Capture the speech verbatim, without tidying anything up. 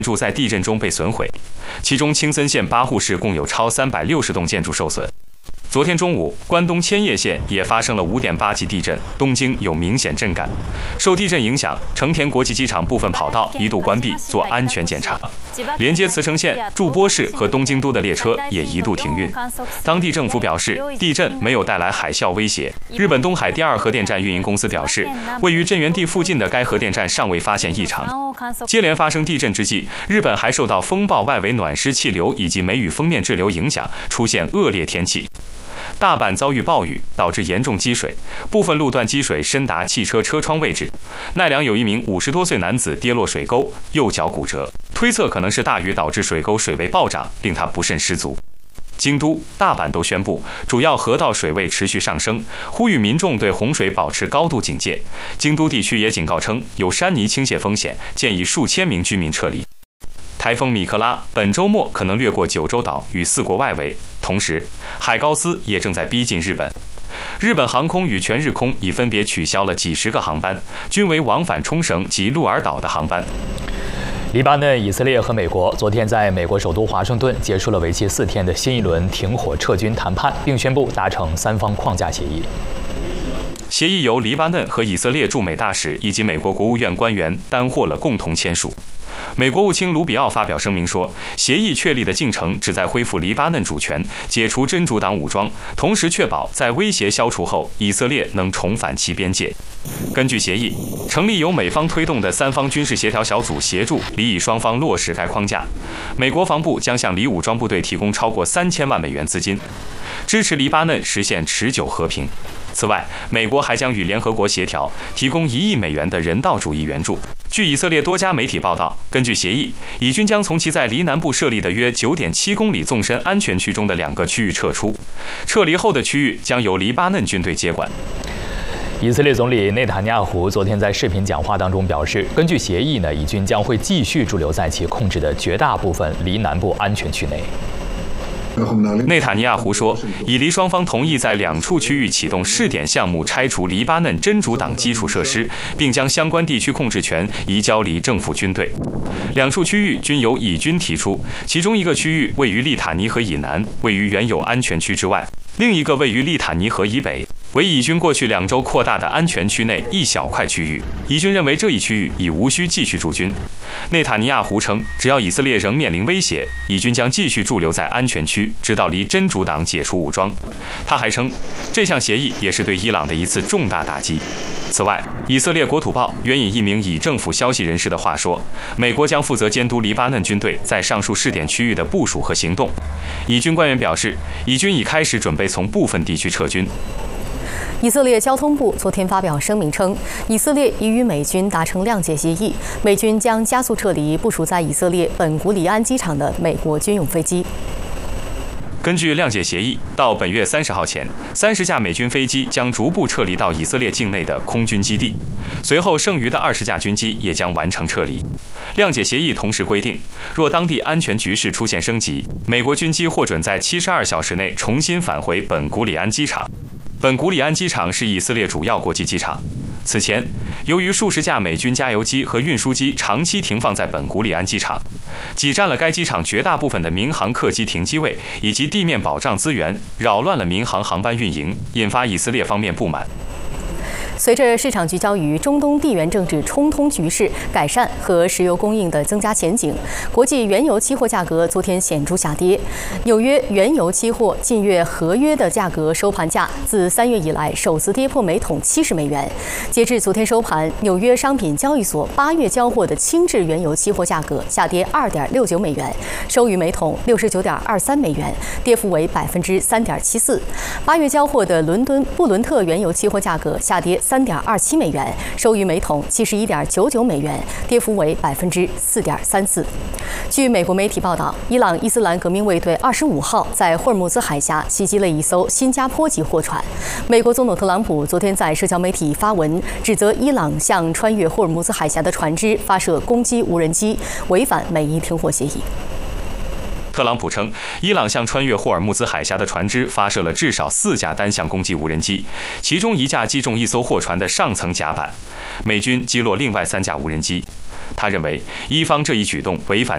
筑在地震中被损毁，其中青森县八户市共有超三百六十栋建筑受损。昨天中午，关东千叶县也发生了五点八级地震，东京有明显震感。受地震影响，成田国际机场部分跑道一度关闭做安全检查，连接茨城县、筑波市和东京都的列车也一度停运。当地政府表示，地震没有带来海啸威胁。日本东海第二核电站运营公司表示，位于震源地附近的该核电站尚未发现异常。接连发生地震之际，日本还受到风暴外围暖湿气流以及梅雨锋面滞留影响，出现恶劣天气。大阪遭遇暴雨，导致严重积水，部分路段积水深达汽车车窗位置。奈良有一名五十多岁男子跌落水沟，右脚骨折，推测可能是大雨导致水沟水位暴涨，令他不慎失足。京都、大阪都宣布主要河道水位持续上升，呼吁民众对洪水保持高度警戒。京都地区也警告称有山泥倾泻风险，建议数千名居民撤离。台风米克拉本周末可能掠过九州岛与四国外围，同时海高斯也正在逼近日本。日本航空与全日空已分别取消了几十个航班，均为往返冲绳及鹿儿岛的航班。 黎巴嫩、以色列和美国昨天在美国首都华盛顿结束了为期四天的新一轮停火撤军谈判，并宣布达成三方框架协议。 协议由黎巴嫩和以色列驻美大使以及美国国务院官员担获了共同签署。美国务卿卢比奥发表声明说，协议确立的进程旨在恢复黎巴嫩主权，解除真主党武装，同时确保在威胁消除后，以色列能重返其边界。根据协议，成立由美方推动的三方军事协调小组，协助黎以双方落实该框架。美国防部将向黎武装部队提供超过三千万美元资金，支持黎巴嫩实现持久和平。此外，美国还将与联合国协调，提供一亿美元的人道主义援助。据以色列多家媒体报道，根据协议，以军将从其在黎南部设立的约 九点七公里纵深安全区中的两个区域撤出，撤离后的区域将由黎巴嫩军队接管。 以色列总理内塔尼亚胡昨天在视频讲话当中表示，根据协议呢，以军将会继续驻留在其控制的绝大部分黎南部安全区内。 内塔尼亚胡说，以黎双方同意在两处区域启动试点项目，拆除黎巴嫩真主党基础设施，并将相关地区控制权移交黎政府军队。两处区域均由以军提出，其中一个区域位于利塔尼河以南，位于原有安全区之外；另一个位于利塔尼河以北，为以军过去两周扩大的安全区内一小块区域。以军认为这一区域已无需继续驻军。内塔尼亚胡称，只要以色列仍面临威胁，以军将继续驻留在安全区，直到离真主党解除武装。他还称，这项协议也是对伊朗的一次重大打击。此外，以色列国土报援引一名以政府消息人士的话说，美国将负责监督黎巴嫩军队在上述试点区域的部署和行动。以军官员表示，以军已开始准备从部分地区撤军。 以色列交通部昨天发表声明称，以色列已与美军达成谅解协议，美军将加速撤离部署在以色列本古里安机场的美国军用飞机。 根据谅解协议，到本月三十号前，三十架美军飞机将逐步撤离到以色列境内的空军基地，随后剩余的二十架军机也将完成撤离。谅解协议同时规定，若当地安全局势出现升级，美国军机获准在七十二小时内重新返回本古里安机场。本古里安机场是以色列主要国际机场。此前，由于数十架美军加油机和运输机长期停放在本古里安机场，挤占了该机场绝大部分的民航客机停机位以及地面保障资源，扰乱了民航航班运营，引发以色列方面不满。 随着市场聚焦于中东地缘政治冲突局势改善和石油供应的增加前景，国际原油期货价格昨天显著下跌。纽约原油期货近月合约的价格收盘价自三月以来首次跌破每桶七十美元。截至昨天收盘，纽约商品交易所八月交货的轻质原油期货价格下跌二点六九美元，收于每桶六十九点二三美元，跌幅为百分之三点七四。八月交货的伦敦布伦特原油期货价格下跌三点二七美元，收于每桶七十一点九九美元，跌幅为百分之四点三四。据美国媒体报道，伊朗伊斯兰革命卫队二十五号在霍尔木兹海峡袭击了一艘新加坡籍货船。美国总统特朗普昨天在社交媒体发文，指责伊朗向穿越霍尔木兹海峡的船只发射攻击无人机，违反美伊停火协议。 特朗普称，伊朗向穿越霍尔木兹海峡的船只发射了至少四架单向攻击无人机，其中一架击中一艘货船的上层甲板，美军击落另外三架无人机。他认为，伊方这一举动违反